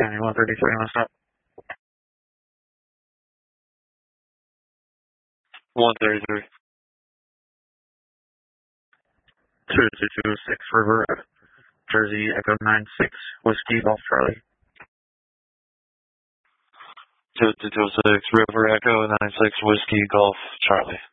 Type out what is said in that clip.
County 133 on stop. 133. 2226 River, Jersey Echo 96, Whiskey Golf Charlie. 2226 River Echo 96, Whiskey Golf Charlie.